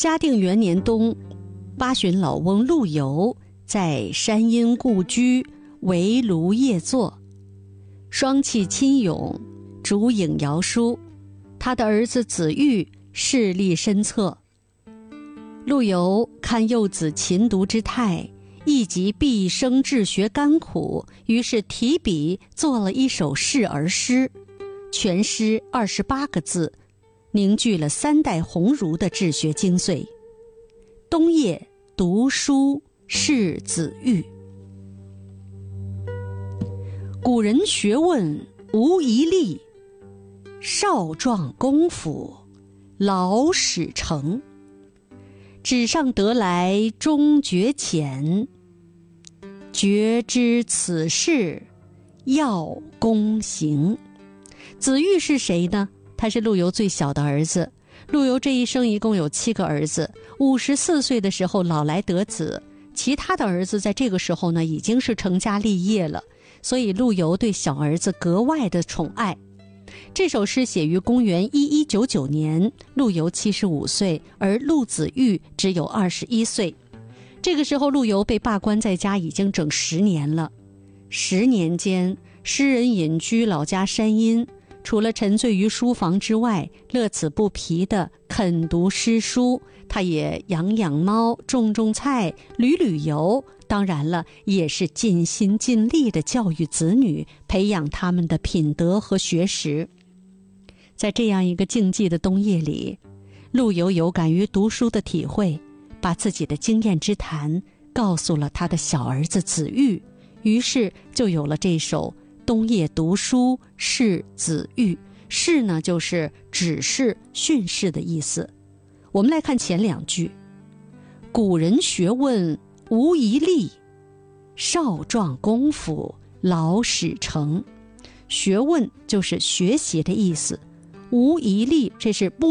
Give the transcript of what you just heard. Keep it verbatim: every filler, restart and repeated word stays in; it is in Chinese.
嘉定元年冬，八旬老翁陆游在山阴故居围炉夜坐，双气亲咏，烛影摇书。他的儿子子玉视力深侧。陆游看幼子勤读之态，忆及毕生治学甘苦，于是提笔做了一首示儿诗，全诗二十八个字，凝聚了三代鸿儒的治学精髓。冬夜读书示子玉。古人学问无遗力，少壮功夫老始成。纸上得来终觉浅，觉知此事要躬行。子玉是谁呢？他是陆游最小的儿子。陆游这一生一共有七个儿子，五十四岁的时候老来得子，其他的儿子在这个时候呢已经是成家立业了，所以陆游对小儿子格外的宠爱。这首诗写于公元一一九九年，陆游七十五岁，而陆子玉只有二十一岁。这个时候陆游被罢官在家已经整十年了。十年间，诗人隐居老家山阴，除了沉醉于书房之外，乐此不疲地啃读诗书。他也养养猫，种种菜，旅旅游，当然了，也是尽心尽力地教育子女，培养他们的品德和学识。在这样一个静寂的冬夜里，陆游有感于读书的体会，把自己的经验之谈告诉了他的小儿子子玉，于是就有了这首冬夜读书示子玉。示呢，就是指示训示的意思。我们来看前两句：古人学问无遗力，少壮功夫老始成。学问就是学习的意思，无遗力，这是不